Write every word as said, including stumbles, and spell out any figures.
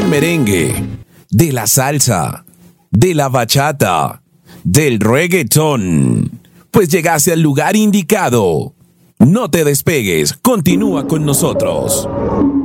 merengue, de la salsa, de la bachata, del reggaetón. Pues llegaste al lugar indicado. No te despegues, continúa con nosotros.